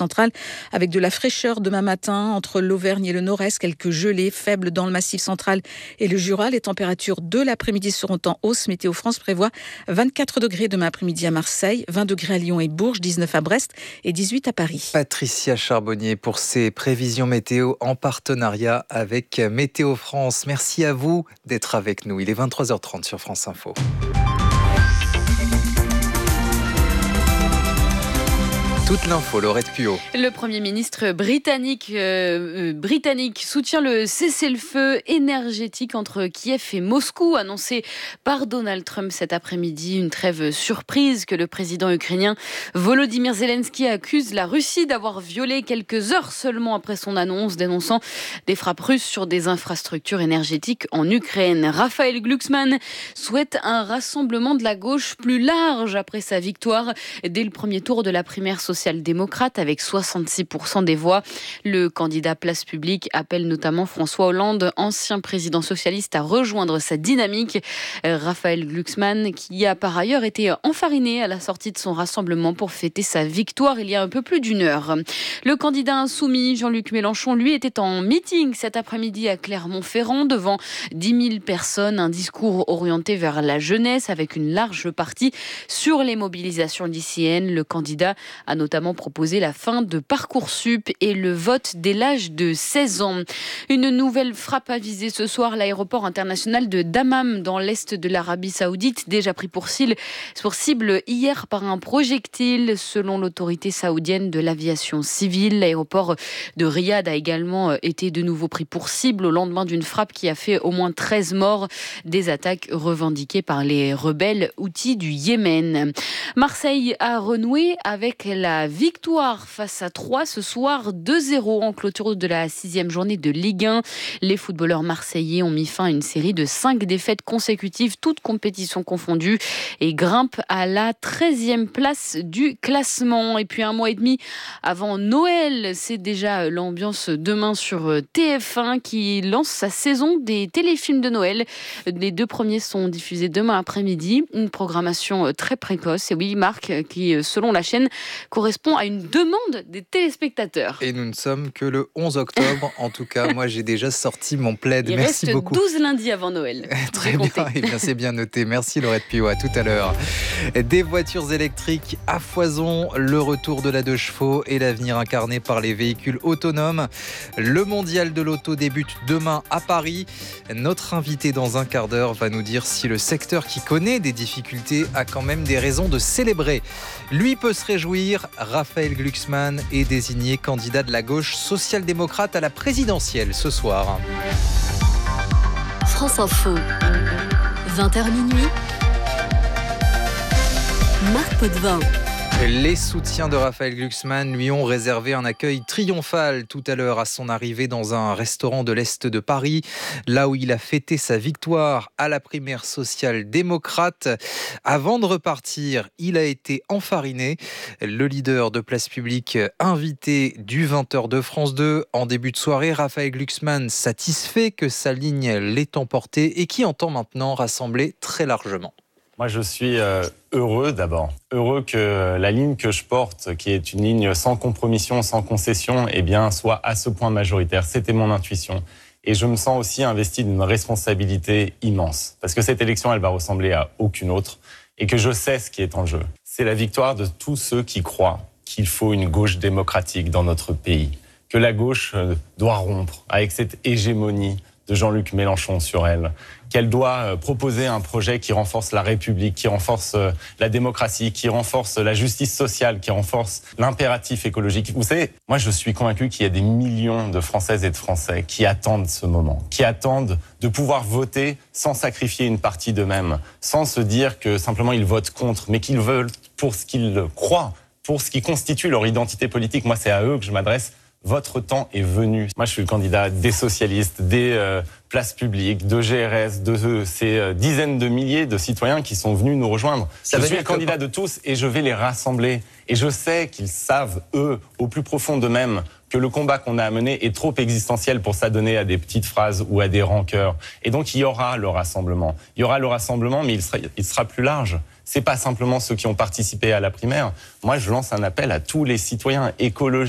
central avec de la fraîcheur demain matin entre l'Auvergne et le Nord-Est. Quelques gelées faibles dans le Massif central et le Jura. Les températures de l'après-midi seront en hausse. Météo France prévoit 24 degrés demain après-midi à Marseille, 20 degrés à Lyon et Bourges, 19 à Brest et 18 à Paris. Patricia Charbonnier pour ses prévisions météo en partenariat avec Météo France. Merci à vous d'être avec nous. Il est 23h30 sur France Info. Toute l'info, Laurette Puot. Le Premier ministre britannique soutient le cessez-le-feu énergétique entre Kiev et Moscou, annoncé par Donald Trump cet après-midi. Une trêve surprise que le président ukrainien Volodymyr Zelensky accuse la Russie d'avoir violé quelques heures seulement après son annonce, dénonçant des frappes russes sur des infrastructures énergétiques en Ukraine. Raphaël Glucksmann souhaite un rassemblement de la gauche plus large après sa victoire dès le premier tour de la primaire social-démocrate avec 66% des voix. Le candidat Place Publique appelle notamment François Hollande, ancien président socialiste, à rejoindre sa dynamique. Raphaël Glucksmann, qui a par ailleurs été enfariné à la sortie de son rassemblement pour fêter sa victoire il y a un peu plus d'une heure. Le candidat insoumis Jean-Luc Mélenchon, lui, était en meeting cet après-midi à Clermont-Ferrand devant 10 000 personnes. Un discours orienté vers la jeunesse avec une large partie sur les mobilisations lycéennes. Le candidat a notamment proposé la fin de Parcoursup et le vote dès l'âge de 16 ans. Une nouvelle frappe a visé ce soir l'aéroport international de Dammam dans l'est de l'Arabie Saoudite, déjà pris pour cible hier par un projectile. Selon l'autorité saoudienne de l'aviation civile, l'aéroport de Riyad a également été de nouveau pris pour cible au lendemain d'une frappe qui a fait au moins 13 morts, des attaques revendiquées par les rebelles houthis du Yémen. Marseille a renoué avec la victoire face à Troyes ce soir, 2-0 en clôture de la 6e journée de Ligue 1. Les footballeurs marseillais ont mis fin à une série de 5 défaites consécutives, toutes compétitions confondues, et grimpent à la 13e place du classement. Et puis un mois et demi avant Noël, c'est déjà l'ambiance demain sur TF1 qui lance sa saison des téléfilms de Noël. Les 2 premiers sont diffusés demain après-midi. Une programmation très précoce. Et oui, Marc, qui selon la chaîne correspond à une demande des téléspectateurs. Et nous ne sommes que le 11 octobre. En tout cas, moi, j'ai déjà sorti mon plaid. Il Merci reste beaucoup. 12 lundis avant Noël. Très bien. Et bien, c'est bien noté. Merci, Laurette Puot. À tout à l'heure. Des voitures électriques à foison, le retour de la 2 chevaux et l'avenir incarné par les véhicules autonomes. Le mondial de l'auto débute demain à Paris. Notre invité dans un quart d'heure va nous dire si le secteur qui connaît des difficultés a quand même des raisons de célébrer. Lui peut se réjouir. Raphaël Glucksmann est désigné candidat de la gauche social-démocrate à la présidentielle ce soir. France Info, 20h minuit, Marc Potvin. Les soutiens de Raphaël Glucksmann lui ont réservé un accueil triomphal tout à l'heure à son arrivée dans un restaurant de l'Est de Paris, là où il a fêté sa victoire à la primaire social-démocrate. Avant de repartir, il a été enfariné. Le leader de Place Publique, invité du 20h de France 2 en début de soirée, Raphaël Glucksmann, satisfait que sa ligne l'ait emporté et qui entend maintenant rassembler très largement. Moi, je suis heureux d'abord. Heureux que la ligne que je porte, qui est une ligne sans compromission, sans concession, eh bien, soit à ce point majoritaire. C'était mon intuition. Et je me sens aussi investi d'une responsabilité immense. Parce que cette élection, elle va ressembler à aucune autre. Et que je sais ce qui est en jeu. C'est la victoire de tous ceux qui croient qu'il faut une gauche démocratique dans notre pays. Que la gauche doit rompre avec cette hégémonie de Jean-Luc Mélenchon sur elle, qu'elle doit proposer un projet qui renforce la République, qui renforce la démocratie, qui renforce la justice sociale, qui renforce l'impératif écologique. Vous savez, moi je suis convaincu qu'il y a des millions de Françaises et de Français qui attendent ce moment, qui attendent de pouvoir voter sans sacrifier une partie d'eux-mêmes, sans se dire que simplement ils votent contre, mais qu'ils veulent pour ce qu'ils croient, pour ce qui constitue leur identité politique. Moi c'est à eux que je m'adresse. Votre temps est venu. Moi, je suis le candidat des socialistes, des places publiques, de GRS, de ces dizaines de milliers de citoyens qui sont venus nous rejoindre. Je suis le candidat de tous et je vais les rassembler. Et je sais qu'ils savent, eux, au plus profond d'eux-mêmes, que le combat qu'on a à mener est trop existentiel pour s'adonner à des petites phrases ou à des rancœurs. Et donc, il y aura le rassemblement. Il y aura le rassemblement, mais il sera plus large. C'est pas simplement ceux qui ont participé à la primaire. Moi, je lance un appel à tous les citoyens écologistes.